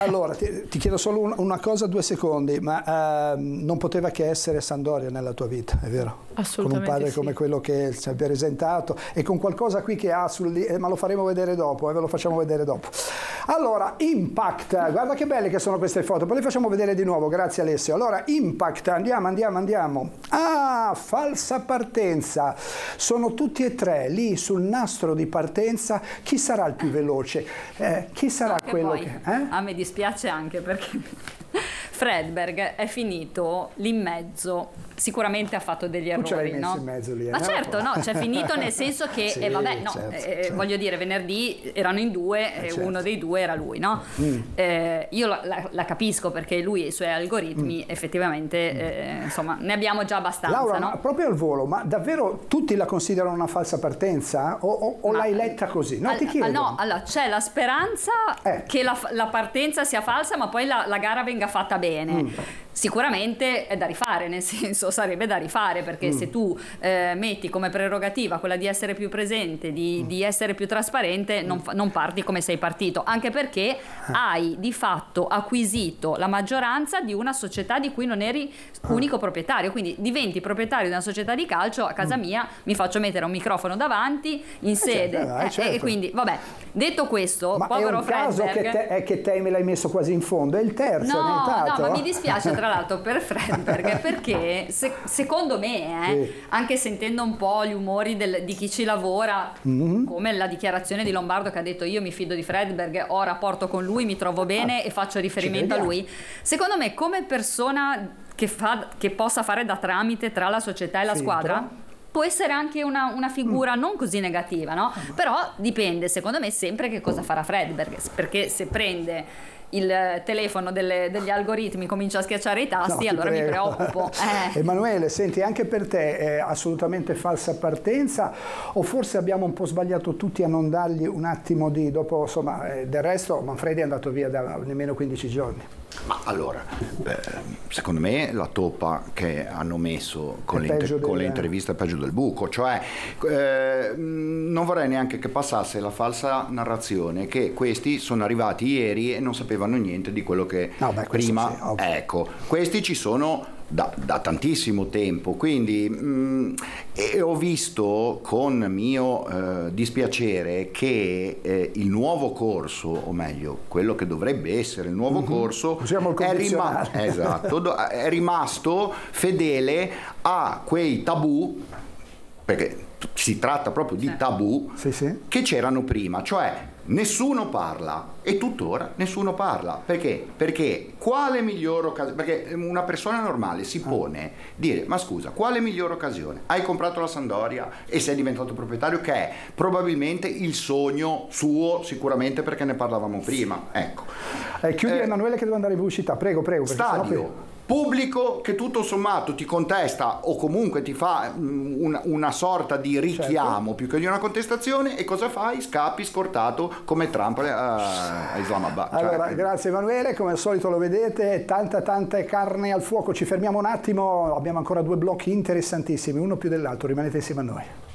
Allora, ti chiedo solo una cosa, 2 secondi, ma non poteva che essere Sampdoria nella tua vita, è vero? Assolutamente. Con un padre sì. come quello che ci ha presentato e con qualcosa qui che ha ma lo faremo vedere dopo, ve lo facciamo vedere dopo. Allora, Impact, guarda che belle che sono queste foto, poi le facciamo vedere di nuovo, grazie Alessio. Allora, Impact, andiamo. Ah, falsa partenza, sono tutti e 3 lì sul nastro di partenza. Chi sarà il più veloce? Chi sarà quello poi, che... A me dispiace anche perché Fredberg è finito lì in mezzo, sicuramente ha fatto degli errori, tu ce l'hai messo no? in mezzo lì, ma certo, no, c'è finito nel senso che sì, vabbè, no, certo. voglio dire, venerdì erano in 2 e certo. uno dei 2 era lui, no? Io la capisco perché lui e i suoi algoritmi effettivamente insomma ne abbiamo già abbastanza. Laura, no? ma proprio al volo, ma davvero tutti la considerano una falsa partenza o l'hai letta così? No, ti chiedo. No, allora c'è la speranza che la partenza sia falsa, ma poi la gara venga fatta bene. Sicuramente è da rifare, nel senso sarebbe da rifare, perché se tu metti come prerogativa quella di essere più presente, di essere più trasparente, non parti come sei partito, anche perché hai di fatto acquisito la maggioranza di una società di cui non eri unico proprietario, quindi diventi proprietario di una società di calcio. A casa mia mi faccio mettere un microfono davanti in sede, certo. E quindi vabbè, detto questo, ma povero è un caso Fredberg, che te me l'hai messo quasi in fondo, è il terzo no, diventato. ma mi dispiace tra l'altro per Fredberg perché secondo me anche sentendo un po' gli umori di chi ci lavora, come la dichiarazione di Lombardo che ha detto io mi fido di Fredberg, ho rapporto con lui, mi trovo bene e faccio riferimento a lui, secondo me come persona che possa fare da tramite tra la società e la squadra può essere anche una figura non così negativa, no? Però dipende, secondo me, sempre che cosa farà Fredberg, perché se prende il telefono degli algoritmi, comincia a schiacciare i tasti, allora mi preoccupo. Emanuele, senti, anche per te è assolutamente falsa partenza o forse abbiamo un po' sbagliato tutti a non dargli un attimo dopo, insomma, del resto Manfredi è andato via da nemmeno 15 giorni. Ma allora, secondo me la toppa che hanno messo con le interviste è peggio del buco, cioè non vorrei neanche che passasse la falsa narrazione che questi sono arrivati ieri e non sapevano niente di quello che prima, sì, okay. Ecco, questi ci sono da tantissimo tempo, quindi e ho visto con mio dispiacere che il nuovo corso, o meglio quello che dovrebbe essere il nuovo corso, è rimasto fedele a quei tabù, perché si tratta proprio di tabù che c'erano prima, cioè nessuno parla e tuttora nessuno parla. Perché? Perché quale miglior occasione? Perché una persona normale si pone dire ma scusa, quale miglior occasione? Hai comprato la Sampdoria e sei diventato proprietario, che è probabilmente il sogno suo, sicuramente, perché ne parlavamo prima. Ecco. Chiudi Emanuele che devo andare in pubblicità, prego. Stadio pubblico che tutto sommato ti contesta o comunque ti fa una sorta di richiamo più che di una contestazione, e cosa fai? Scappi scortato come Trump a Islamabad. Allora, grazie Emanuele, come al solito lo vedete, tanta carne al fuoco. Ci fermiamo un attimo, abbiamo ancora 2 blocchi interessantissimi, uno più dell'altro, rimanete insieme a noi.